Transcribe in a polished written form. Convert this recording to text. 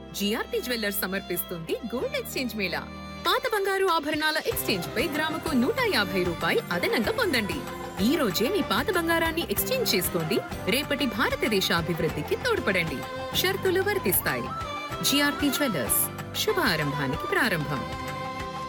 GRP jewellers సమర్పిస్తుంది gold exchange Mela. పాత బంగారు ఆభరణాల ఎక్స్చేంజ్ పై గ్రాముకు 150 రూపాయి అదనంగా పొందండి. ఈ రోజే మీ పాత బంగారాన్ని ఎక్స్చేంజ్ చేసుకోండి, రేపటి భారతదేశ అభివృద్ధికి తోడ్పడండి. షరతులు వర్తిస్తాయి. జిఆర్పి జ్యువెల్లర్స్, శుభ ఆరంభానికి ప్రారంభం.